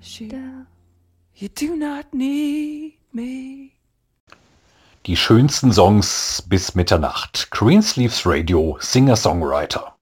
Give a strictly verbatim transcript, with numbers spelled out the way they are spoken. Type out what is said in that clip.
You do not need me. Die schönsten Songs bis Mitternacht. Greensleeves Radio, Singer-Songwriter.